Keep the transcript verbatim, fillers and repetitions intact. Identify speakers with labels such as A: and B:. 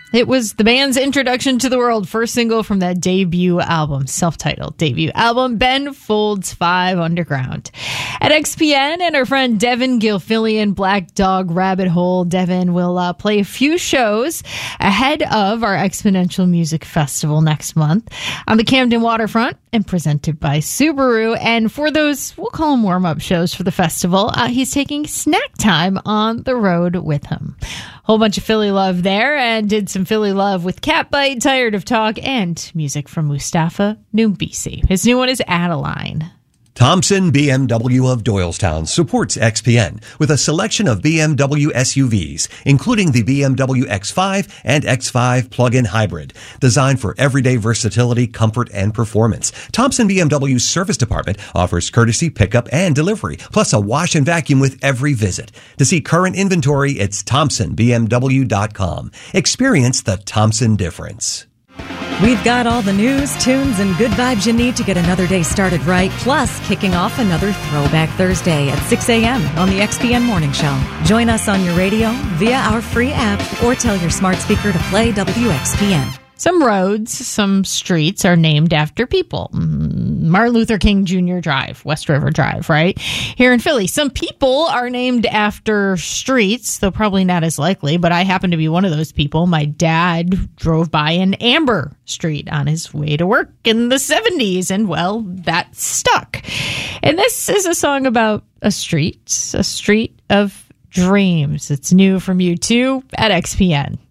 A: It was the band's introduction to the world, first single from that debut album, self-titled debut album, Ben Folds Five Underground. At X P N and our friend Devin Gilfillian, Black Dog Rabbit Hole. Devin will uh, play a few shows ahead of our Exponential Music Festival next month on the Camden Waterfront and presented by Subaru. And for those, we'll call them warm-up shows for the festival, uh, he's taking snack time on the road with him. Whole bunch of Philly love there, and did some Philly love with Catbite, Tired of Talk, and music from Mustafa Numbisi. His new one is Adeline.
B: Thompson B M W of Doylestown supports X P N with a selection of B M W S U Vs, including the B M W X five and X five plug-in hybrid, designed for everyday versatility, comfort, and performance. Thompson B M W's service department offers courtesy pickup and delivery, plus a wash and vacuum with every visit. To see current inventory, it's thompson b m w dot com. Experience the Thompson difference.
C: We've got all the news, tunes, and good vibes you need to get another day started right, plus kicking off another Throwback Thursday at six a.m. on the X P N Morning Show. Join us on your radio, via our free app, or tell your smart speaker to play W X P N.
A: Some roads, some streets are named after people. Martin Luther King Junior Drive, West River Drive, right? Here in Philly, some people are named after streets, though probably not as likely, but I happen to be one of those people. My dad drove by an Amber Street on his way to work in the seventies, and well, that stuck. And this is a song about a street, a street of dreams. It's new from U two at X P N.